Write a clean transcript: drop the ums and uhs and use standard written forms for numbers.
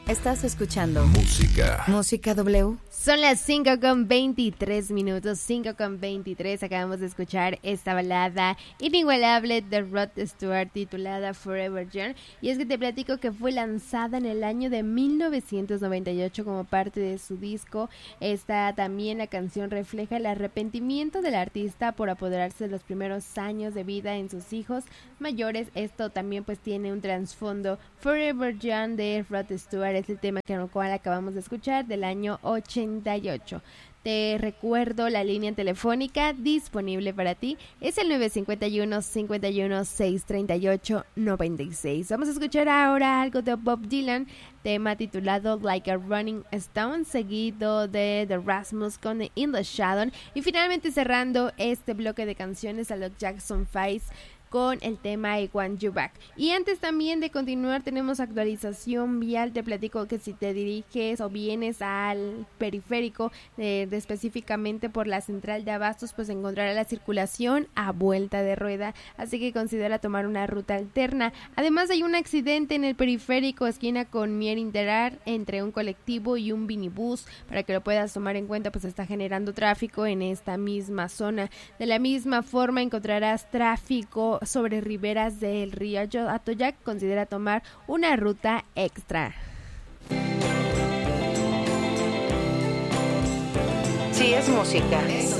Estás escuchando Música W. Son las 5:23, 5:23. Acabamos de escuchar esta balada inigualable de Rod Stewart titulada Forever Young. Y es que te platico que fue lanzada en el año de 1998 como parte de su disco. Esta también la canción refleja el arrepentimiento del artista por apoderarse de los primeros años de vida en sus hijos mayores. Esto también pues tiene un trasfondo. Forever Young de Rod Stewart es el tema que el cual acabamos de escuchar del año 88. Te recuerdo la línea telefónica disponible para ti. Es el 951-638-96. Vamos a escuchar ahora algo de Bob Dylan, tema titulado Like a Running Stone, seguido de The Rasmus con In the Shadow. Y finalmente cerrando este bloque de canciones a los Jackson 5 con el tema I Want You Back. Y antes también de continuar tenemos actualización vial. Te platico que si te diriges o vienes al periférico específicamente por la central de abastos, pues encontrarás la circulación a vuelta de rueda, así que considera tomar una ruta alterna. Además hay un accidente en el periférico esquina con Mier Interar entre un colectivo y un minibús, para que lo puedas tomar en cuenta, pues está generando tráfico en esta misma zona. De la misma forma encontrarás tráfico sobre riberas del río Atoyac. Considera tomar una ruta extra. Sí, es música.